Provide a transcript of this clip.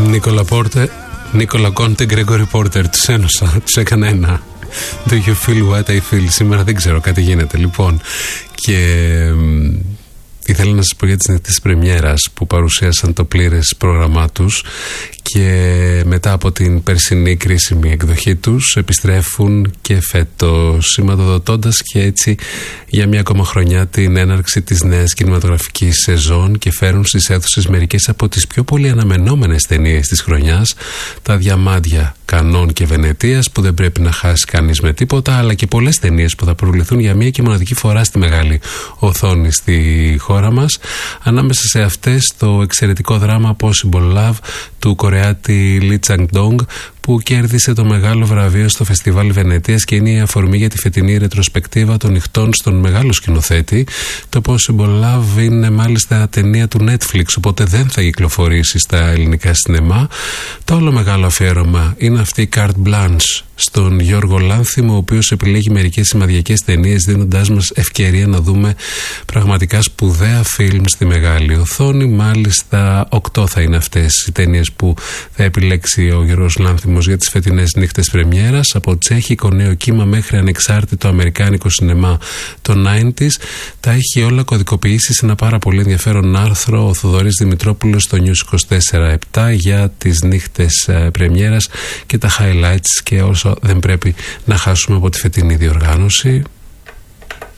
Νίκολα Κόντε, Γκρέγκορι Πόρτερ. Τους ένωσα, τους έκανα ένα. Do you feel what I feel? Σήμερα δεν ξέρω, κάτι γίνεται. Λοιπόν, και ήθελα να σας πω για τις νύχτες πρεμιέρας που παρουσίασαν το πλήρες πρόγραμμά τους και μετά από την περσινή κρίσιμη εκδοχή τους επιστρέφουν και φέτος, σηματοδοτώντας και έτσι για μια ακόμα χρονιά την έναρξη της νέας κινηματογραφικής σεζόν και φέρουν στις αίθουσες μερικές από τις πιο πολύ αναμενόμενες ταινίες της χρονιάς, τα διαμάντια Κανών και Βενετίας που δεν πρέπει να χάσει κανείς με τίποτα, αλλά και πολλές ταινίες που θα προβληθούν για μία και μοναδική φορά στη μεγάλη οθόνη στη χώρα μας. Ανάμεσα σε αυτές το εξαιρετικό δράμα Possible Love του Κορεάτη Λι Τσανγκντόγκ, που κέρδισε το μεγάλο βραβείο στο Φεστιβάλ Βενετίας και είναι η αφορμή για τη φετινή ρετροσπεκτίβα των νυχτών στον μεγάλο σκηνοθέτη. Το Possible Love είναι μάλιστα ταινία του Netflix, οπότε δεν θα κυκλοφορήσει στα ελληνικά σινεμά. Το άλλο μεγάλο αφιέρωμα είναι αυτή η Carte Blanche στον Γιώργο Λάνθιμο, ο οποίος επιλέγει μερικές σημαδιακές ταινίες, δίνοντάς μας ευκαιρία να δούμε πραγματικά σπουδαία φιλμ στη μεγάλη οθόνη. Μάλιστα 8 θα είναι αυτές οι ταινίες που θα επιλέξει ο Γιώργος Λάνθιμος για τις φετινές νύχτες πρεμιέρας, από τσέχικο νέο κύμα μέχρι ανεξάρτητο αμερικάνικο σινεμά των 90s. Τα έχει όλα κωδικοποιήσει σε ένα πάρα πολύ ενδιαφέρον άρθρο ο Θοδωρής Δημητρόπουλος στο News 24/7 για τις νύχτες πρεμιέρας και τα highlights και όσο δεν πρέπει να χάσουμε από τη φετινή διοργάνωση.